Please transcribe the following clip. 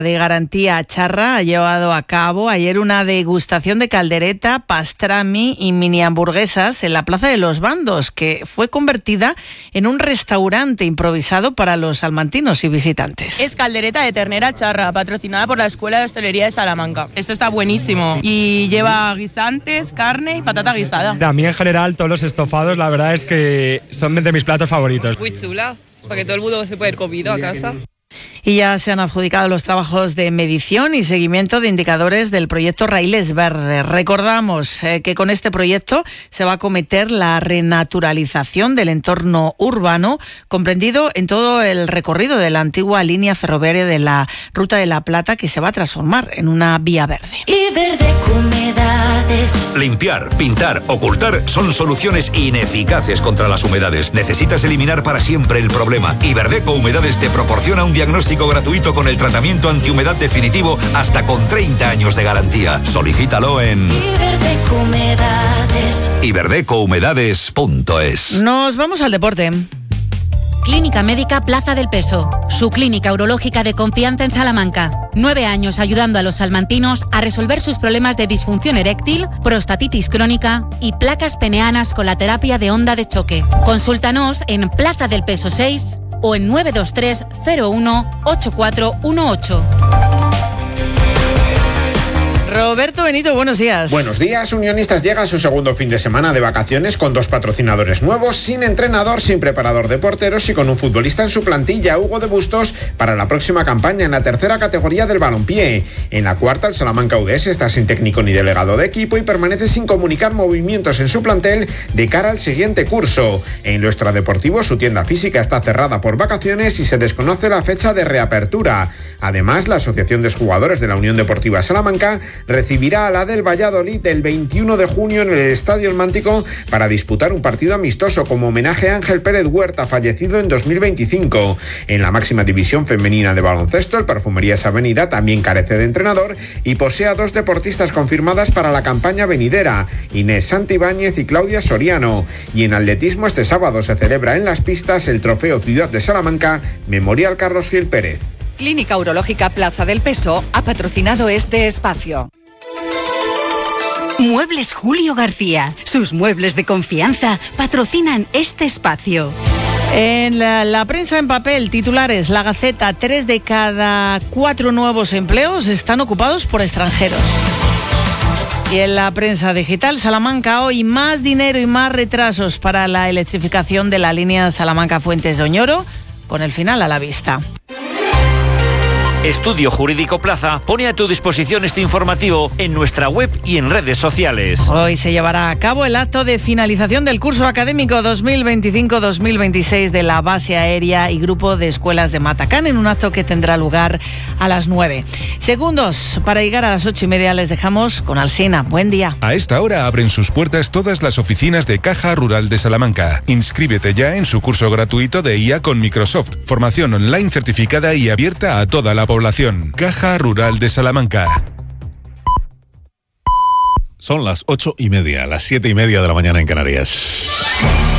de Garantía Charra ha llevado a cabo ayer una degustación de caldereta, pastrami y mini hamburguesas en la Plaza de los Bandos, que fue convertida en un restaurante improvisado para los salmantinos y visitantes. Es caldereta de ternera charra, patrocinada por la Escuela de Hostelería de Salamanca. Esto está buenísimo y lleva guisantes, carne y patata guisada. A mí en general todos los estofados la verdad es que son de mis platos favoritos. Muy chula, para que todo el mundo se pueda ir comido a casa. Y ya se han adjudicado los trabajos de medición y seguimiento de indicadores del proyecto Raíles Verdes. Recordamos que con este proyecto se va a acometer la renaturalización del entorno urbano comprendido en todo el recorrido de la antigua línea ferroviaria de la Ruta de la Plata, que se va a transformar en una vía verde. Iberdeco Humedades. Limpiar, pintar, ocultar son soluciones ineficaces contra las humedades. Necesitas eliminar para siempre el problema. Iberdeco Humedades te proporciona un diagnóstico gratuito con el tratamiento antihumedad definitivo hasta con 30 años de garantía. Solicítalo en Iberdeco Humedades. iberdecohumedades.es. Nos vamos al deporte. Clínica Médica Plaza del Peso, su clínica urológica de confianza en Salamanca. 9 años ayudando a los salmantinos a resolver sus problemas de disfunción eréctil, prostatitis crónica y placas peneanas con la terapia de onda de choque. Consúltanos en Plaza del Peso 6 o en 923 01 8418. Roberto Benito, buenos días. Buenos días. Unionistas llega a su segundo fin de semana de vacaciones con 2 patrocinadores nuevos, sin entrenador, sin preparador de porteros y con un futbolista en su plantilla, Hugo de Bustos, para la próxima campaña en la tercera categoría del balompié. En la cuarta, el Salamanca UDS está sin técnico ni delegado de equipo y permanece sin comunicar movimientos en su plantel de cara al siguiente curso. En lo extradeportivo, su tienda física está cerrada por vacaciones y se desconoce la fecha de reapertura. Además, la Asociación de Exjugadores de la Unión Deportiva Salamanca recibirá a la del Valladolid el 21 de junio en el Estadio El Mántico para disputar un partido amistoso como homenaje a Ángel Pérez Huerta, fallecido en 2025. En la máxima división femenina de baloncesto, el Perfumerías Avenida también carece de entrenador y posee a 2 deportistas confirmadas para la campaña venidera, Inés Santibáñez y Claudia Soriano. Y en atletismo, este sábado se celebra en las pistas el Trofeo Ciudad de Salamanca Memorial Carlos Gil Pérez. Clínica Urológica Plaza del Peso ha patrocinado este espacio. Muebles Julio García. Sus muebles de confianza patrocinan este espacio. En la prensa en papel, titulares: La Gaceta, 3 de cada 4 nuevos empleos están ocupados por extranjeros. Y en la prensa digital, Salamanca hoy, más dinero y más retrasos para la electrificación de la línea Salamanca-Fuentes de Oñoro, con el final a la vista. Estudio Jurídico Plaza pone a tu disposición este informativo en nuestra web y en redes sociales. Hoy se llevará a cabo el acto de finalización del curso académico 2025-2026 de la Base Aérea y Grupo de Escuelas de Matacán, en un acto que tendrá lugar a las 9. Segundos para llegar a las 8:30, les dejamos con Alsina. Buen día. A esta hora abren sus puertas todas las oficinas de Caja Rural de Salamanca. Inscríbete ya en su curso gratuito de IA con Microsoft. Formación online certificada y abierta a toda la población. Caja Rural de Salamanca. Son las 8:30, las 7:30 de la mañana en Canarias.